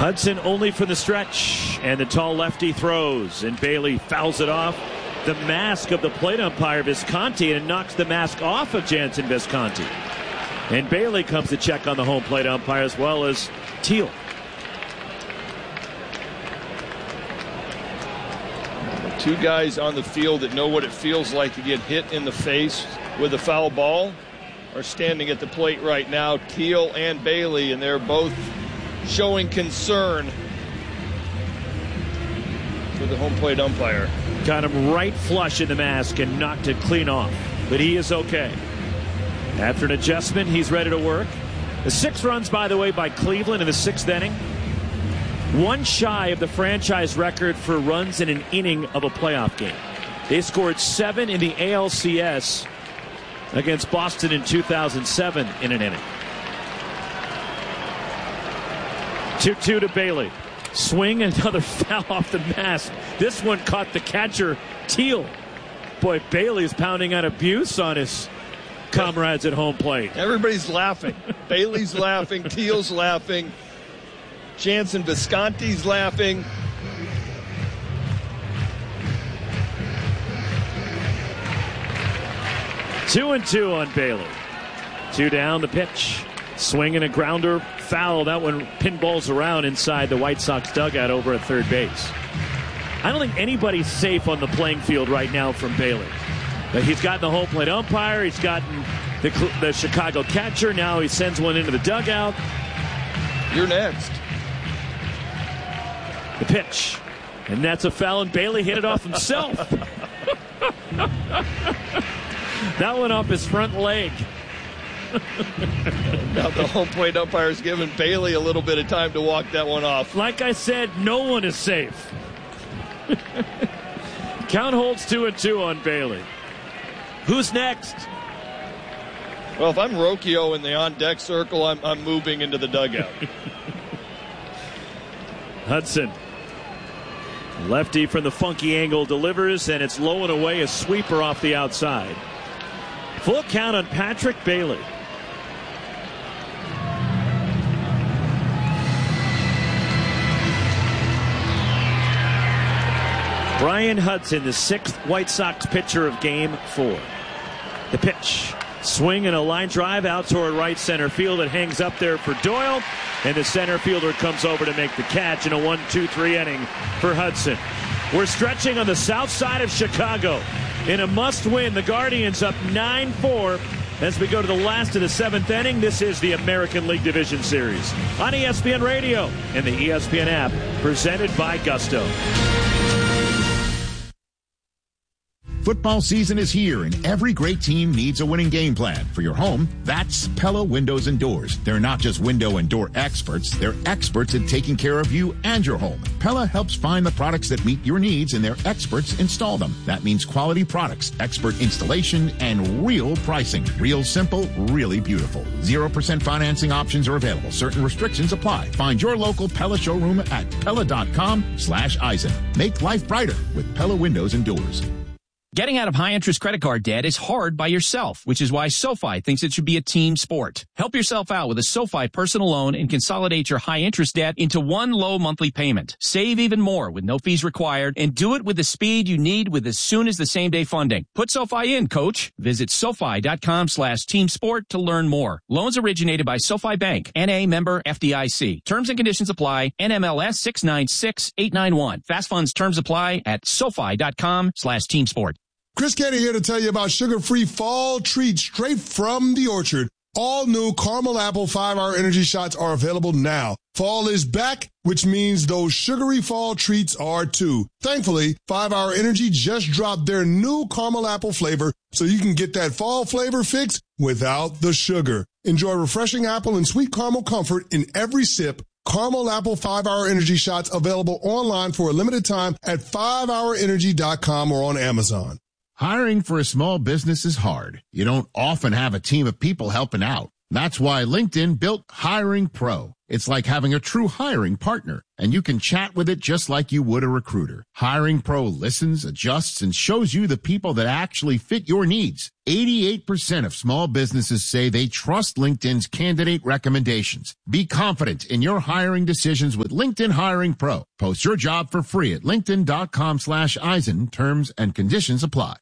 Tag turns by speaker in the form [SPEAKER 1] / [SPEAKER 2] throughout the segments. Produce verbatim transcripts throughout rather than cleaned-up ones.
[SPEAKER 1] Hudson only for the stretch, and the tall lefty throws, and Bailey fouls it off the mask of the plate umpire Visconti, and knocks the mask off of Jansen Visconti. And Bailey comes to check on the home plate umpire, as well as Teal.
[SPEAKER 2] Two guys on the field that know what it feels like to get hit in the face with a foul ball are standing at the plate right now, Teal and Bailey, and they're both showing concern for the home plate umpire.
[SPEAKER 1] Got him right flush in the mask and knocked it clean off, but he is okay. After an adjustment, he's ready to work. The six runs, by the way, by Cleveland in the sixth inning. One shy of the franchise record for runs in an inning of a playoff game. They scored seven in the A L C S against Boston in two thousand seven in an inning. two two to Bailey. Swing, another foul off the mask. This one caught the catcher, Teal. Boy, Bailey's pounding out abuse on his comrades at home plate.
[SPEAKER 2] Everybody's laughing. Bailey's laughing. Teal's laughing. Jansen Visconti's laughing.
[SPEAKER 1] Two and two on Bailey. Two down, the pitch. Swing and a grounder, foul. That one pinballs around inside the White Sox dugout over at third base. I don't think anybody's safe on the playing field right now from Bailey. But he's gotten the home plate umpire. He's gotten the, the Chicago catcher. Now he sends one into the dugout.
[SPEAKER 2] You're next.
[SPEAKER 1] The pitch. And that's a foul, and Bailey hit it off himself. That one off his front leg.
[SPEAKER 2] Now the home plate umpire's giving Bailey a little bit of time to walk that one off.
[SPEAKER 1] Like I said, no one is safe. Count holds two and two on Bailey. Who's next?
[SPEAKER 2] Well, if I'm Rocchio in the on-deck circle, I'm, I'm moving into the dugout.
[SPEAKER 1] Hudson. Lefty from the funky angle delivers, and it's low and away, a sweeper off the outside. Full count on Patrick Bailey. Brian Hudson, the sixth White Sox pitcher of game four. The pitch. Swing and a line drive out toward right center field. It hangs up there for Doyle, and the center fielder comes over to make the catch in a one two three inning for Hudson. We're stretching on the south side of Chicago. In a must-win, the Guardians up nine four as we go to the last of the seventh inning. This is the American League Division Series on E S P N Radio and the E S P N app, presented by Gusto.
[SPEAKER 3] Football season is here, and every great team needs a winning game plan. For your home, that's Pella Windows and Doors. They're not just window and door experts. They're experts at taking care of you and your home. Pella helps find the products that meet your needs, and their experts install them. That means quality products, expert installation, and real pricing. Real simple, really beautiful. zero percent financing options are available. Certain restrictions apply. Find your local Pella showroom at Pella.com slash Eisen. Make life brighter with Pella Windows and Doors.
[SPEAKER 4] Getting out of high-interest credit card debt is hard by yourself, which is why SoFi thinks it should be a team sport. Help yourself out with a SoFi personal loan and consolidate your high-interest debt into one low monthly payment. Save even more with no fees required, and do it with the speed you need with as soon as the same-day funding. Put SoFi in, coach. Visit SoFi.com slash team sport to learn more. Loans originated by SoFi Bank, N A member F D I C. Terms and conditions apply. N M L S six nine six eight nine one. Fast funds terms apply at SoFi.com slash team sport.
[SPEAKER 5] Chris Canty here to tell you about sugar-free fall treats straight from the orchard. All new caramel apple five-hour energy shots are available now. Fall is back, which means those sugary fall treats are too. Thankfully, five-hour Energy just dropped their new caramel apple flavor, so you can get that fall flavor fix without the sugar. Enjoy refreshing apple and sweet caramel comfort in every sip. Caramel apple five-hour energy shots available online for a limited time at five hour energy dot com or on Amazon.
[SPEAKER 3] Hiring for a small business is hard. You don't often have a team of people helping out. That's why LinkedIn built Hiring Pro. It's like having a true hiring partner, and you can chat with it just like you would a recruiter. Hiring Pro listens, adjusts, and shows you the people that actually fit your needs. eighty-eight percent of small businesses say they trust LinkedIn's candidate recommendations. Be confident in your hiring decisions with LinkedIn Hiring Pro. Post your job for free at linkedin.com slash Eisen. Terms and conditions apply.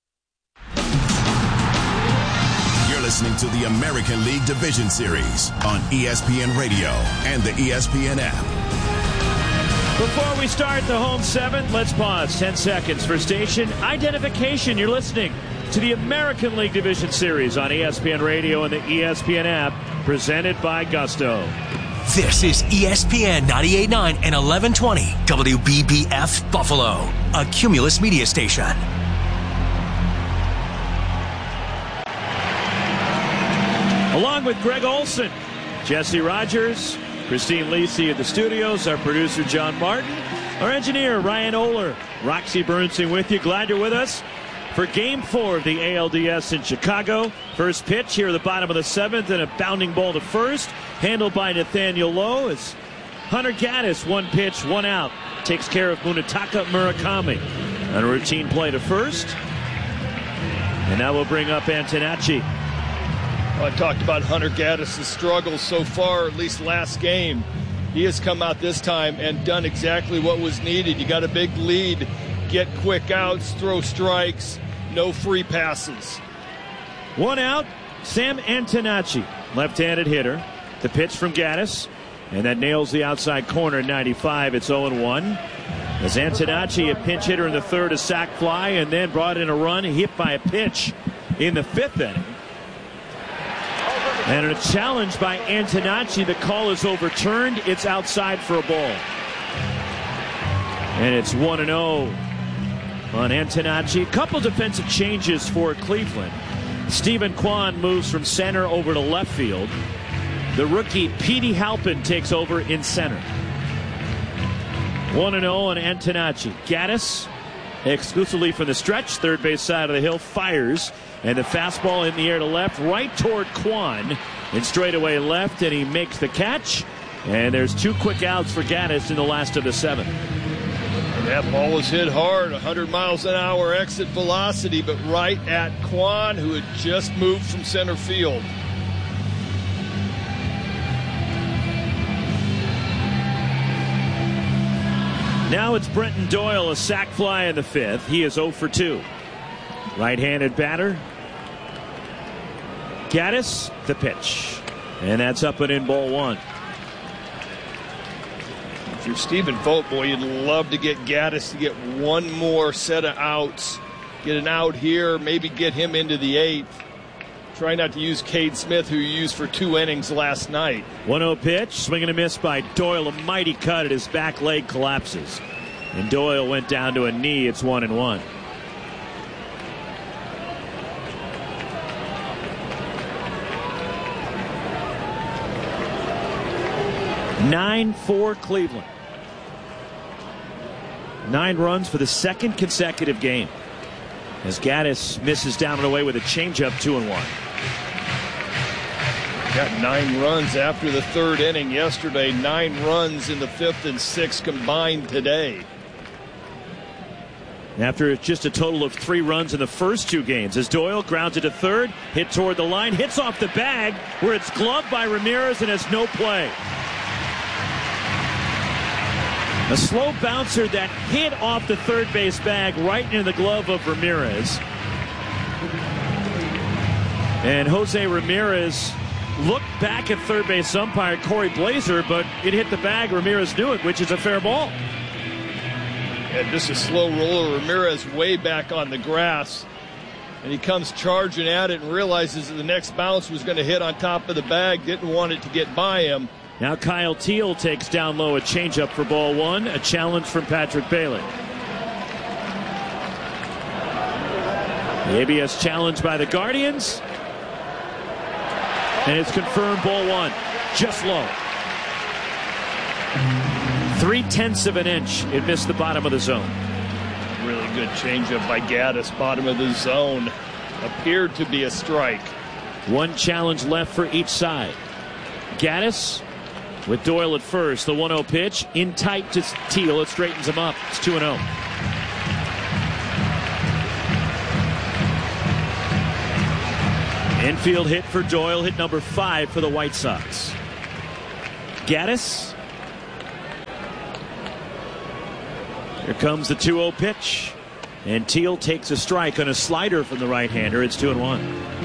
[SPEAKER 6] Listening to the American League Division Series on E S P N Radio and the E S P N app.
[SPEAKER 1] Before we start the home seventh, let's pause ten seconds for station identification. You're listening to the American League Division Series on E S P N Radio and the E S P N app, presented by Gusto.
[SPEAKER 7] This is E S P N ninety-eight point nine and eleven twenty W B B F Buffalo, a Cumulus media station.
[SPEAKER 1] Along with Greg Olson, Jesse Rogers, Christine Lisi at the studios, our producer John Martin, our engineer Ryan Oler, Roxy Bernstein with you. Glad you're with us for Game four of the A L D S in Chicago. First pitch here at the bottom of the seventh, and a bounding ball to first, handled by Nathaniel Lowe. As Hunter Gaddis, one pitch, one out, takes care of Munetaka Murakami on a routine play to first. And now we'll bring up Antonacci.
[SPEAKER 2] I talked about Hunter Gaddis' struggles so far, at least last game. He has come out this time and done exactly what was needed. You got a big lead, get quick outs, throw strikes, no free passes.
[SPEAKER 1] One out, Sam Antonacci, left-handed hitter. The pitch from Gaddis, and that nails the outside corner, ninety-five. It's oh and one. As Antonacci, a pinch hitter in the third, a sac fly, and then brought in a run, hit by a pitch in the fifth inning. And a challenge by Antonacci. The call is overturned. It's outside for a ball. And it's one and oh on Antonacci. A couple defensive changes for Cleveland. Stephen Kwan moves from center over to left field. The rookie Petey Halpin takes over in center. one and oh on Antonacci. Gaddis, exclusively from the stretch, third base side of the hill, fires. And the fastball in the air to left, right toward Kwan. And straightaway left, and he makes the catch. And there's two quick outs for Gaddis in the last of the seventh.
[SPEAKER 2] That ball was hit hard, one hundred miles an hour exit velocity, but right at Kwan, who had just moved from center field.
[SPEAKER 1] Now it's Brenton Doyle, a sac fly in the fifth. He is oh for two. Right-handed batter. Gaddis, the pitch. And that's up and in, ball one.
[SPEAKER 2] If you're Stephen Vogt, boy, you'd love to get Gaddis to get one more set of outs. Get an out here, maybe get him into the eighth. Try not to use Cade Smith, who you used for two innings last night.
[SPEAKER 1] one oh pitch, swing and a miss by Doyle. A mighty cut at his back leg collapses. And Doyle went down to a knee. It's one and one. nine four Cleveland. Nine runs for the second consecutive game. As Gaddis misses down and away with a changeup, two and one.
[SPEAKER 2] Got nine runs after the third inning yesterday. Nine runs in the fifth and sixth combined today.
[SPEAKER 1] After just a total of three runs in the first two games, as Doyle grounds it to third, hit toward the line, hits off the bag, where it's gloved by Ramirez and has no play. A slow bouncer that hit off the third base bag right into the glove of Ramirez. And Jose Ramirez looked back at third base umpire Corey Blazer, but it hit the bag. Ramirez knew it, which is a fair ball.
[SPEAKER 2] And just a slow roller. Ramirez way back on the grass. And he comes charging at it and realizes that the next bounce was going to hit on top of the bag. Didn't want it to get by him.
[SPEAKER 1] Now Kyle Teal takes down low, a changeup for ball one. A challenge from Patrick Bailey. The A B S challenge by the Guardians. And it's confirmed, ball one. Just low. Three-tenths of an inch. It missed the bottom of the zone.
[SPEAKER 2] Really good changeup by Gaddis, bottom of the zone. Appeared to be a strike.
[SPEAKER 1] One challenge left for each side. Gaddis with Doyle at first. The one oh pitch in tight to Teal. It straightens him up. It's two and oh. Infield hit for Doyle. Hit number five for the White Sox. Gaddis. Here comes the two oh pitch. And Teal takes a strike on a slider from the right-hander. It's two and one.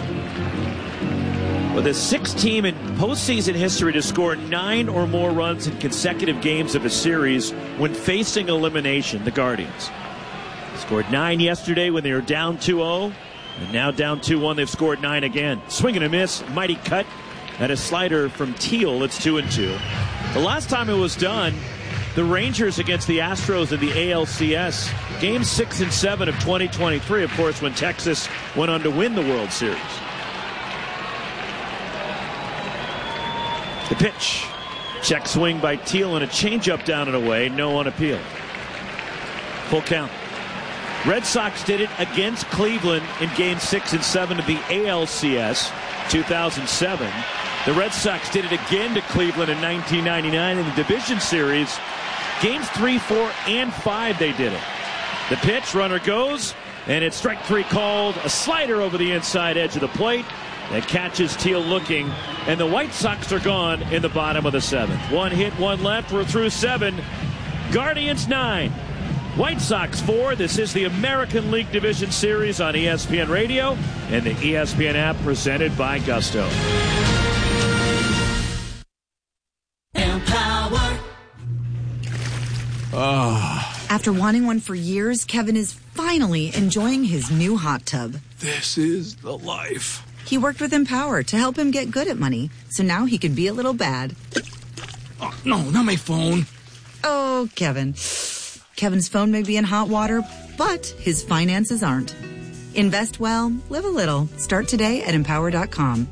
[SPEAKER 1] With a sixth team in postseason history to score nine or more runs in consecutive games of a series when facing elimination, the Guardians. Scored nine yesterday when they were down two oh. And now down two one, they've scored nine again. Swing and a miss. Mighty cut at a slider from Teal. It's two and two. The last time it was done, the Rangers against the Astros in the A L C S. Game six and seven of twenty twenty-three, of course, when Texas went on to win the World Series. The pitch. Check swing by Teal and a changeup down and away. No on appeal. Full count. Red Sox did it against Cleveland in game six and seven of the A L C S two thousand seven. The Red Sox did it again to Cleveland in nineteen ninety-nine in the division series. Games three, four, and five they did it. The pitch, runner goes, and it's strike three called. A slider over the inside edge of the plate that catches Teal looking, and the White Sox are gone in the bottom of the seventh. One hit, one left. We're through seven. Guardians nine. White Sox four. This is the American League Division Series on E S P N Radio and the E S P N app presented by Gusto.
[SPEAKER 8] Empower.
[SPEAKER 9] Oh.
[SPEAKER 10] After wanting one for years, Kevin is finally enjoying his new hot tub.
[SPEAKER 9] This is the life.
[SPEAKER 10] He worked with Empower to help him get good at money, so now he can be a little bad.
[SPEAKER 9] Oh, no, not my phone.
[SPEAKER 10] Oh, Kevin. Kevin's phone may be in hot water, but his finances aren't. Invest well, live a little. Start today at empower dot com.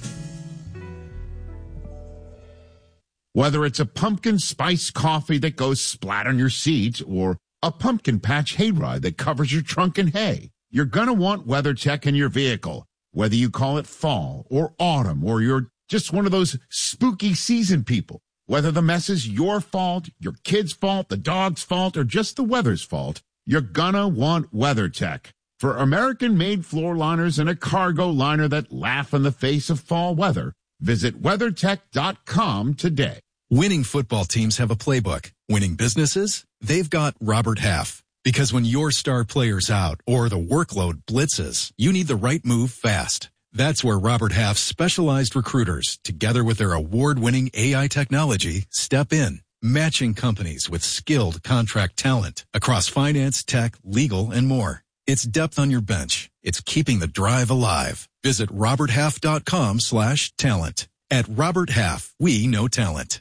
[SPEAKER 3] Whether it's a pumpkin spice coffee that goes splat on your seat or a pumpkin patch hayride that covers your trunk in hay, you're going to want WeatherTech in your vehicle. Whether you call it fall or autumn or you're just one of those spooky season people, whether the mess is your fault, your kid's fault, the dog's fault, or just the weather's fault, you're gonna want WeatherTech. For American-made floor liners and a cargo liner that laugh in the face of fall weather, visit WeatherTech dot com today.
[SPEAKER 11] Winning football teams have a playbook. Winning businesses? They've got Robert Half. Because when your star player's out or the workload blitzes, you need the right move fast. That's where Robert Half's specialized recruiters, together with their award-winning A I technology, step in, matching companies with skilled contract talent across finance, tech, legal, and more. It's depth on your bench. It's keeping the drive alive. Visit robert half dot com slash talent. At Robert Half, we know talent.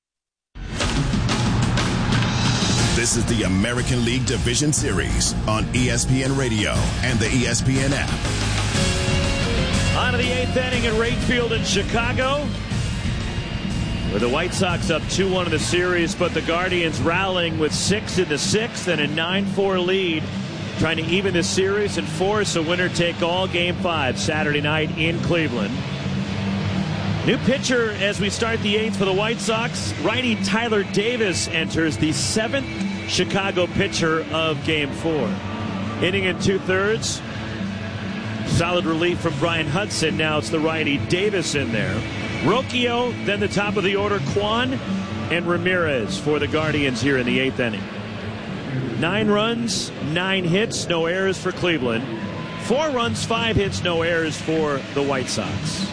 [SPEAKER 6] This is the American League Division Series on E S P N Radio and the E S P N app.
[SPEAKER 1] On to the eighth inning at Wright Field in Chicago, with the White Sox up two one in the series, but the Guardians rallying with six in the sixth and a nine four lead, trying to even the series and force a winner-take-all game five Saturday night in Cleveland. New pitcher as we start the eighth for the White Sox. Righty Tyler Davis enters, the seventh Chicago pitcher of game four. Inning and two-thirds. Solid relief from Brian Hudson. Now it's the righty Davis in there. Rocchio, then the top of the order, Kwan and Ramirez for the Guardians here in the eighth inning. Nine runs, nine hits, no errors for Cleveland. Four runs, five hits, no errors for the White Sox.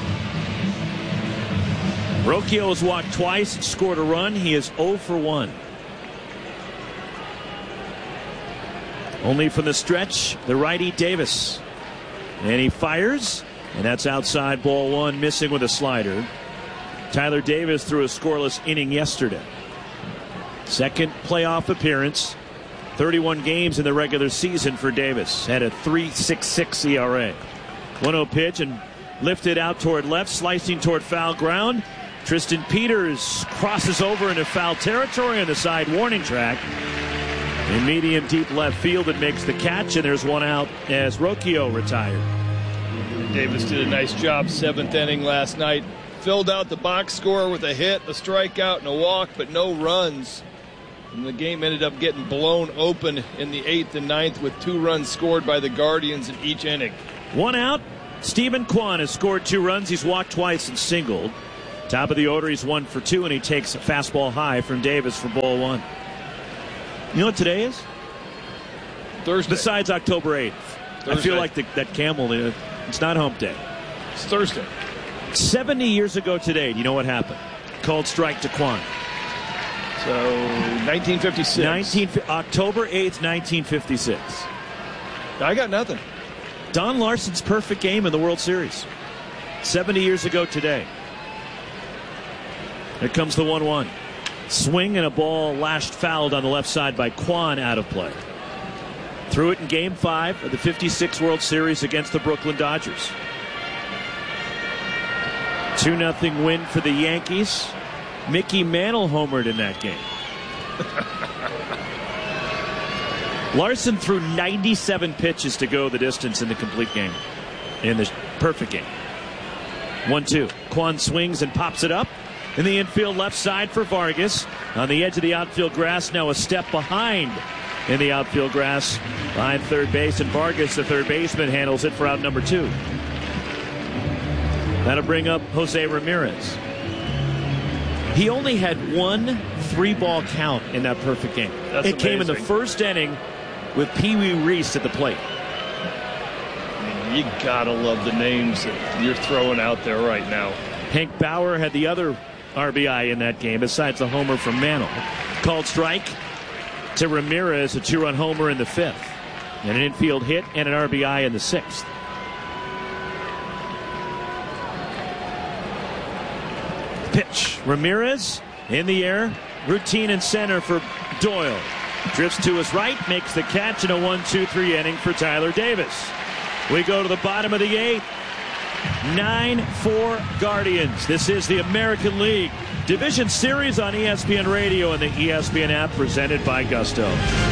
[SPEAKER 1] Rocchio has walked twice, scored a run. He is oh for one. Only from the stretch, the righty Davis. And he fires, and that's outside ball one, missing with a slider. Tyler Davis threw a scoreless inning yesterday. Second playoff appearance, thirty-one games in the regular season for Davis. Had a three point six six E R A. one oh pitch and lifted out toward left, slicing toward foul ground. Tristan Peters crosses over into foul territory on the side warning track. In medium deep left field, it makes the catch, and there's one out as Rocchio retired.
[SPEAKER 2] Davis did a nice job seventh inning last night. Filled out the box score with a hit, a strikeout, and a walk, but no runs. And the game ended up getting blown open in the eighth and ninth with two runs scored by the Guardians in each inning.
[SPEAKER 1] One out. Stephen Kwan has scored two runs. He's walked twice and singled. Top of the order, he's one for two, and he takes a fastball high from Davis for ball one. You know what today is?
[SPEAKER 2] Thursday.
[SPEAKER 1] Besides October eighth. Thursday. I feel like the, that Camel, it's not hump day.
[SPEAKER 2] It's Thursday.
[SPEAKER 1] seventy years ago today, do you know what happened? Called strike to Kwan.
[SPEAKER 2] So, nineteen fifty-six.
[SPEAKER 1] nineteen, October eighth, nineteen fifty-six.
[SPEAKER 2] I got nothing.
[SPEAKER 1] Don Larson's perfect game in the World Series. seventy years ago today. Here comes the one one. Swing and a ball lashed fouled on the left side by Kwan, out of play. Threw it in game five of the fifty-six World Series against the Brooklyn Dodgers. two nothing win for the Yankees. Mickey Mantle homered in that game. Larson threw ninety-seven pitches to go the distance in the complete game. In the perfect game. one two. Kwan swings and pops it up. In the infield left side for Vargas. On the edge of the outfield grass, now a step behind in the outfield grass. Behind third base, and Vargas, the third baseman, handles it for out number two. That'll bring up Jose Ramirez. He only had one three-ball count in that perfect game.
[SPEAKER 2] That's
[SPEAKER 1] it came in the
[SPEAKER 2] amazing.
[SPEAKER 1] first inning with Pee Wee Reese at the plate.
[SPEAKER 2] You gotta love the names that you're throwing out there right now.
[SPEAKER 1] Hank Bauer had the other R B I in that game, besides the homer from Mantle. Called strike to Ramirez, a two-run homer in the fifth. And an infield hit and an R B I in the sixth. Pitch. Ramirez in the air. Routine in center for Doyle. Drifts to his right, makes the catch in a one two three inning for Tyler Davis. We go to the bottom of the eighth. nine four Guardians. This is the American League Division Series on E S P N Radio and the E S P N app, presented by Gusto.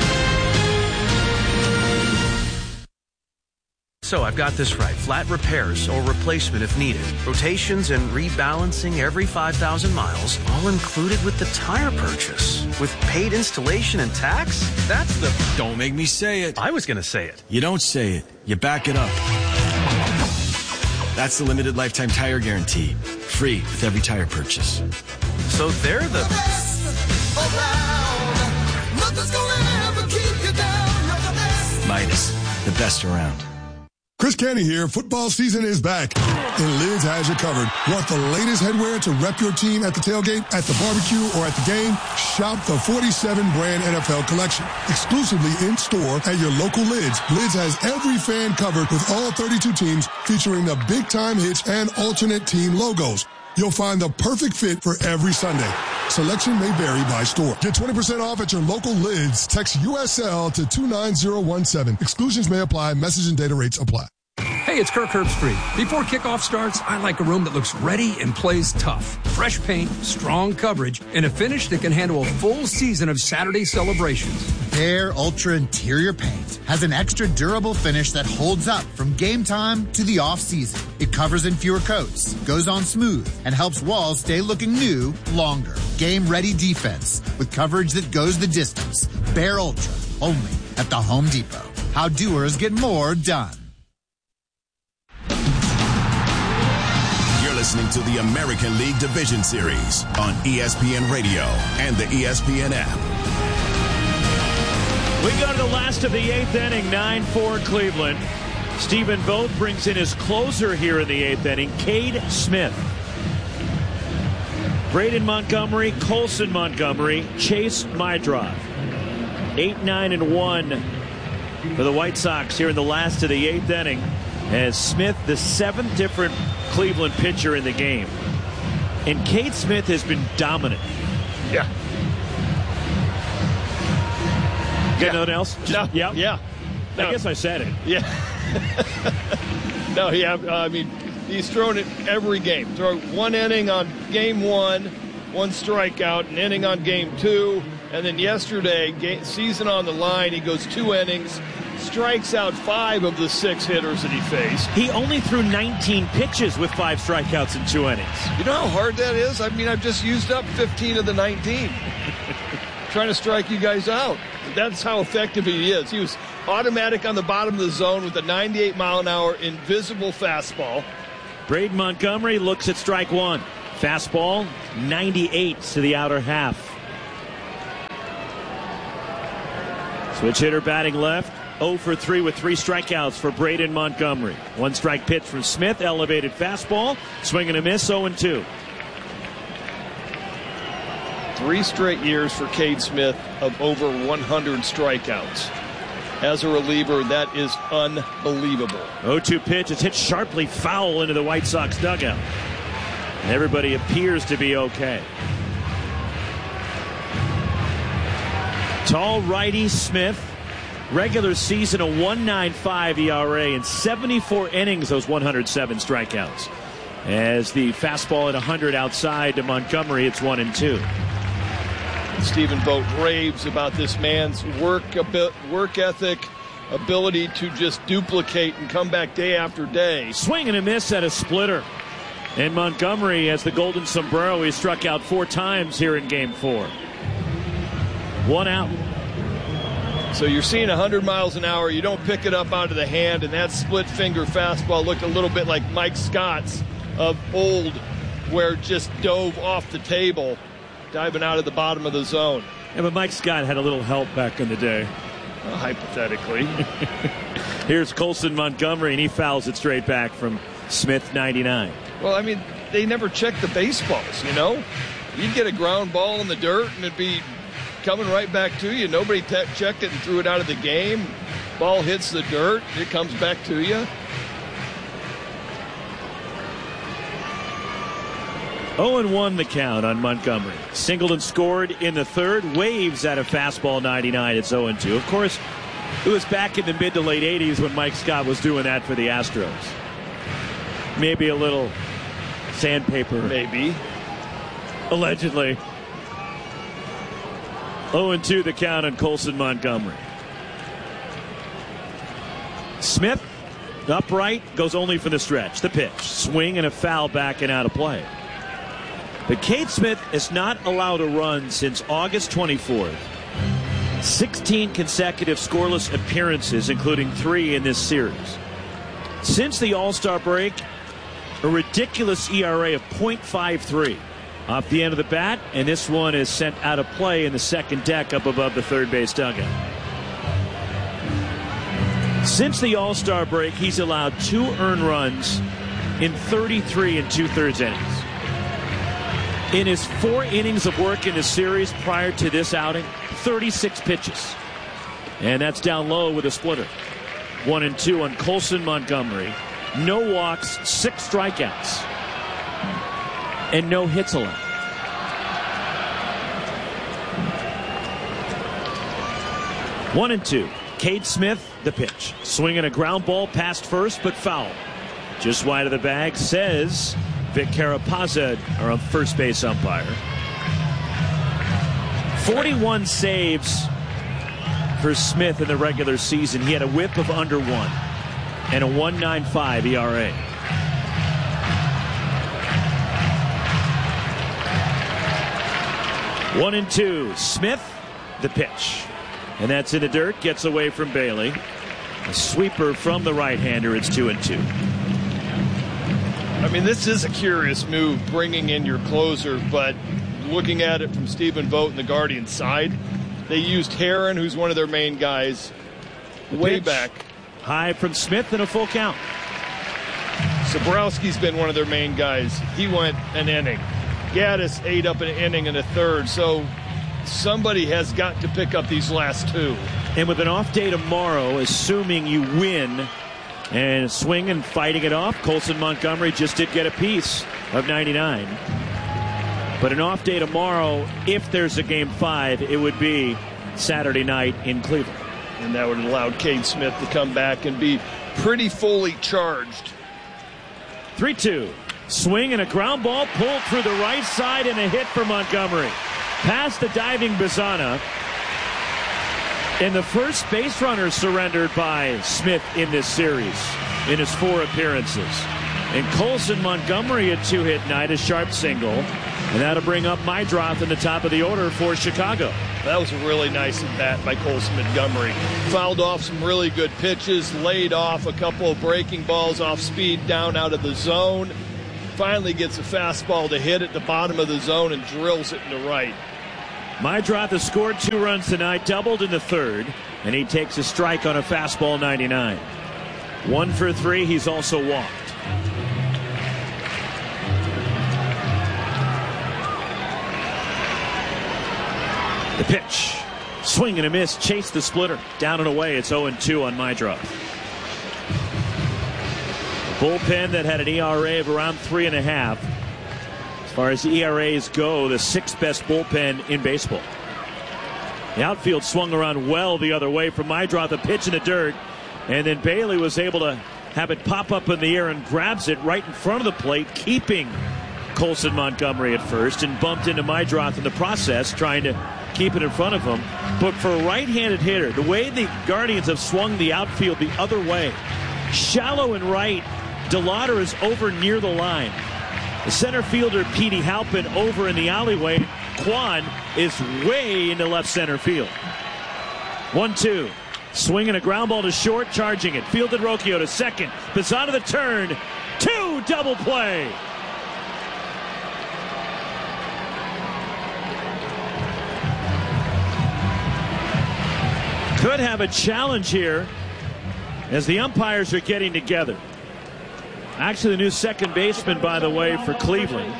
[SPEAKER 8] So I've got this right. Flat repairs or replacement if needed. Rotations and rebalancing every five thousand miles, all included with the tire purchase. With paid installation and tax? That's the...
[SPEAKER 12] Don't make me say it.
[SPEAKER 8] I was going to say it.
[SPEAKER 12] You don't say it. You back it up. That's the limited lifetime tire guarantee. Free with every tire purchase.
[SPEAKER 8] So they're the...
[SPEAKER 13] best around. Nothing's gonna ever keep you down. You're the best.
[SPEAKER 12] Midas, the best around.
[SPEAKER 5] Chris Canty here. Football season is back, and Lids has you covered. Want the latest headwear to rep your team at the tailgate, at the barbecue, or at the game? Shop the forty-seven brand N F L collection. Exclusively in store at your local Lids. Lids has every fan covered with all thirty-two teams, featuring the big time hits and alternate team logos. You'll find the perfect fit for every Sunday. Selection may vary by store. Get twenty percent off at your local Lids. Text U S L to two nine zero one seven. Exclusions may apply. Message and data rates apply.
[SPEAKER 9] Hey, it's Kirk Herbstreit. Before kickoff starts, I like a room that looks ready and plays tough. Fresh paint, strong coverage, and a finish that can handle a full season of Saturday celebrations.
[SPEAKER 14] Behr Ultra Interior Paint has an extra durable finish that holds up from game time to the off-season. It covers in fewer coats, goes on smooth, and helps walls stay looking new longer. Game-ready defense with coverage that goes the distance. Behr Ultra, only at the Home Depot. How doers get more done.
[SPEAKER 6] Listening to the American League Division Series on E S P N Radio and the E S P N app.
[SPEAKER 1] We go to the last of the eighth inning, nine four Cleveland. Stephen Vogt brings in his closer here in the eighth inning, Cade Smith. Braden Montgomery, Colson Montgomery, Chase Mydrov. eight nine and one for the White Sox here in the last of the eighth inning, as Smith, the seventh different Cleveland pitcher in the game. And Cade Smith has been dominant.
[SPEAKER 2] Yeah.
[SPEAKER 1] Got yeah. nothing else? Just,
[SPEAKER 2] no.
[SPEAKER 1] Yeah.
[SPEAKER 2] Yeah. No.
[SPEAKER 1] I guess I said it.
[SPEAKER 2] Yeah. no, yeah. I mean, he's thrown it every game. Throw one inning on game one, one strikeout, an inning on game two, and then yesterday, game, season on the line, he goes two innings, strikes out five of the six hitters that he faced.
[SPEAKER 1] He only threw nineteen pitches with five strikeouts in two innings.
[SPEAKER 2] You know how hard that is? I mean, I've just used up fifteen of the nineteen. Trying to strike you guys out. That's how effective he is. He was automatic on the bottom of the zone with a ninety-eight mile an hour invisible fastball.
[SPEAKER 1] Braden Montgomery looks at strike one. Fastball, ninety-eight to the outer half. Switch hitter batting left. oh for three with three strikeouts for Braden Montgomery. One strike pitch from Smith. Elevated fastball. Swing and a miss. oh and two.
[SPEAKER 2] Three straight years for Cade Smith of over one hundred strikeouts. As a reliever, that is unbelievable.
[SPEAKER 1] oh two pitch. It's hit sharply foul into the White Sox dugout. And everybody appears to be okay. Tall righty Smith. Regular season a one point nine five E R A in seventy-four innings, those one hundred seven strikeouts. As the fastball at one hundred outside to Montgomery, it's one and two.
[SPEAKER 2] Stephen Vogt raves about this man's work, work ethic, ability to just duplicate and come back day after day.
[SPEAKER 1] Swing and a miss at a splitter. And Montgomery has the golden sombrero. He struck out four times here in game four. One out.
[SPEAKER 2] So you're seeing one hundred miles an hour. You don't pick it up out of the hand, and that split finger fastball looked a little bit like Mike Scott's of old, where it just dove off the table, diving out of the bottom of the zone.
[SPEAKER 1] Yeah, but Mike Scott had a little help back in the day.
[SPEAKER 2] Well, hypothetically.
[SPEAKER 1] Here's Colson Montgomery, and he fouls it straight back from Smith, ninety-nine.
[SPEAKER 2] Well, I mean, they never check the baseballs, you know? You'd get a ground ball in the dirt, and it'd be coming right back to you. Nobody te- checked it and threw it out of the game. Ball hits the dirt, it comes back to you.
[SPEAKER 1] oh and one the count on Montgomery. Singled and scored in the third. Waves at a fastball, ninety-nine. It's oh and two. Of course, it was back in the mid to late eighties when Mike Scott was doing that for the Astros. Maybe a little sandpaper.
[SPEAKER 2] Maybe.
[SPEAKER 1] Allegedly. oh and two the count on Colson Montgomery. Smith, upright, goes only for the stretch. The pitch. Swing and a foul back and out of play. But Cade Smith is not allowed a run since August twenty-fourth. sixteen consecutive scoreless appearances, including three in this series. Since the All-Star break, a ridiculous E R A of point five three. Off the end of the bat, and this one is sent out of play in the second deck up above the third base dugout. Since the All-Star break, he's allowed two earned runs in thirty-three and two-thirds innings. In his four innings of work in the series prior to this outing, thirty-six pitches. And that's down low with a splitter. One and two on Colson Montgomery. No walks, six strikeouts. And no hits allowed. One and two. Cade Smith, the pitch. Swinging a ground ball past first, but foul. Just wide of the bag, says Vic Carapazza, our first base umpire. forty-one saves for Smith in the regular season. He had a whip of under one and a one point nine five E R A. One and two. Smith, the pitch. And that's in the dirt. Gets away from Bailey. A sweeper from the right-hander. It's two and two.
[SPEAKER 2] I mean, this is a curious move, bringing in your closer, but looking at it from Stephen Vogt and the Guardians side, they used Heron, who's one of their main guys, way
[SPEAKER 1] Pitch.
[SPEAKER 2] back.
[SPEAKER 1] High from Smith and a full count.
[SPEAKER 2] Sabrowski's been one of their main guys. He went an inning. Gaddis ate up an inning and a third, so somebody has got to pick up these last two.
[SPEAKER 1] And with an off day tomorrow, assuming you win and swing and fighting it off, Colson Montgomery just did get a piece of ninety-nine. But an off day tomorrow, if there's a game five, it would be Saturday night in Cleveland.
[SPEAKER 2] And that would allow Cade Smith to come back and be pretty fully charged.
[SPEAKER 1] three two. Swing and a ground ball pulled through the right side and a hit for Montgomery. Past the diving Bazana. And the first base runner surrendered by Smith in this series in his four appearances. And Colson Montgomery, a two-hit night, a sharp single. And that'll bring up Meidroth in the top of the order for Chicago.
[SPEAKER 2] That was a really nice at-bat by Colson Montgomery. Fouled off some really good pitches, laid off a couple of breaking balls off speed down out of the zone. Finally gets a fastball to hit at the bottom of the zone and drills it into right.
[SPEAKER 1] Meidroth has scored two runs tonight, doubled in the third, and he takes a strike on a fastball ninety-nine. One for three, he's also walked. The pitch, swing and a miss, chase the splitter, down and away. It's oh and two on Meidroth. Bullpen that had an E R A of around three and a half. As far as E R As go, the sixth best bullpen in baseball. The outfield swung around well the other way from Meidroth, a pitch in the dirt, and then Bailey was able to have it pop up in the air and grabs it right in front of the plate, keeping Colson Montgomery at first, and bumped into Meidroth in the process, trying to keep it in front of him. But for a right-handed hitter, the way the Guardians have swung the outfield the other way, shallow and right, DeLauder is over near the line. The center fielder, Petey Halpin, over in the alleyway. Kwan is way into left center field. one two. Swinging a ground ball to short, charging it. Fielded Rocchio to second. Pisano the turn. Two, double play. Could have a challenge here as the umpires are getting together. Actually, the new second baseman, by the way, for Cleveland.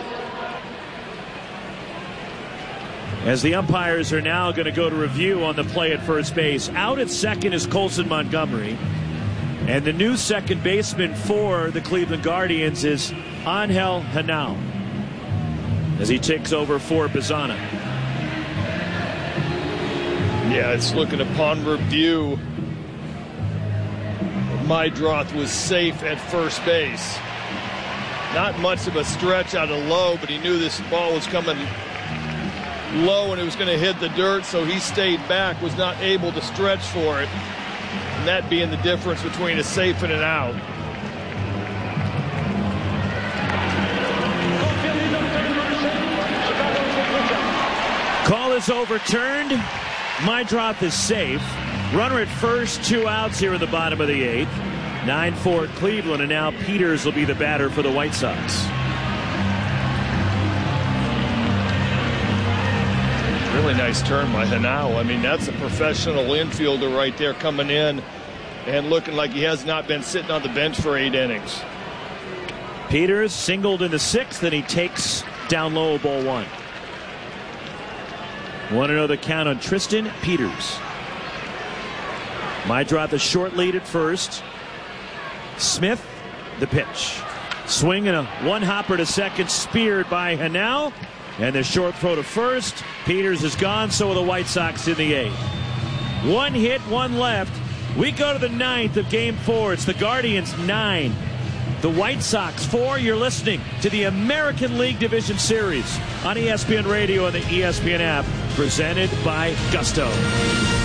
[SPEAKER 1] As the umpires are now going to go to review on the play at first base. Out at second is Colson Montgomery. And the new second baseman for the Cleveland Guardians is Angel Henao, as he takes over for Pisano.
[SPEAKER 2] Yeah, it's looking upon review. Meidroth was safe at first base. Not much of a stretch out of low, but he knew this ball was coming low and it was going to hit the dirt, so he stayed back, was not able to stretch for it. And that being the difference between a safe and an out.
[SPEAKER 1] Call is overturned. Meidroth is safe. Runner at first, two outs here in the bottom of the eighth. nine four Cleveland, and now Peters will be the batter for the White Sox.
[SPEAKER 2] Really nice turn by Henao. I mean, that's a professional infielder right there coming in and looking like he has not been sitting on the bench for eight innings.
[SPEAKER 1] Peters singled in the sixth, and he takes down low, ball one. one oh the count on Tristan Peters. Meidroth a short lead at first. Smith, the pitch. Swing and a one-hopper to second, speared by Henao. And the short throw to first. Peters is gone, so are the White Sox in the eighth. One hit, one left. We go to the ninth of game four. It's the Guardians nine, the White Sox four. You're listening to the American League Division Series on E S P N Radio and the E S P N app, presented by Gusto.